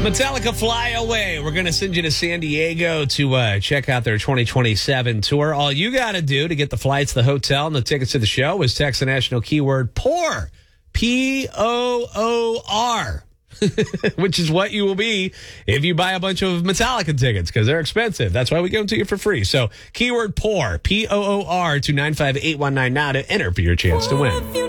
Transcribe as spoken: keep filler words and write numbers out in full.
Metallica, Fly Away. We're going to send you to San Diego to uh, check out their twenty twenty-seven tour. All you got to do to get the flights, the hotel, and the tickets to the show is text the national keyword POOR, P O O R, which is what you will be if you buy a bunch of Metallica tickets because they're expensive. That's why we give them to you for free. So keyword POOR, P O O R, to nine five eight one nine now to enter for your chance to win.